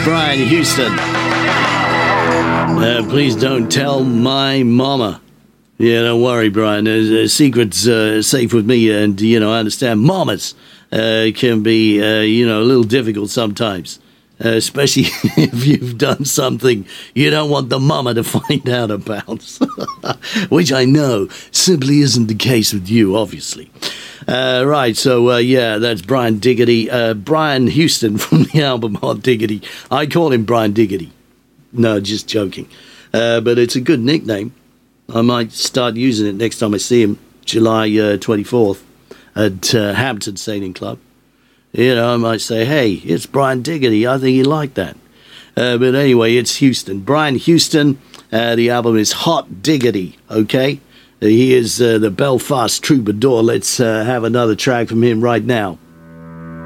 Brian Houston. Please don't tell my mama. Yeah, don't worry, Brian. The secret's safe with me, and, I understand mamas can be, a little difficult sometimes. Especially if you've done something you don't want the mama to find out about. Which I know simply isn't the case with you, obviously. Right, so, that's Brian Diggity. Brian Houston from the album Hot Diggity. I call him Brian Diggity. No, just joking. But it's a good nickname. I might start using it next time I see him, July 24th, at Hampton Sailing Club. I might say, hey, it's Brian Diggity. I think you like that. But anyway, it's Houston. Brian Houston. The album is Hot Diggity, okay? He is the Belfast troubadour. Let's have another track from him right now.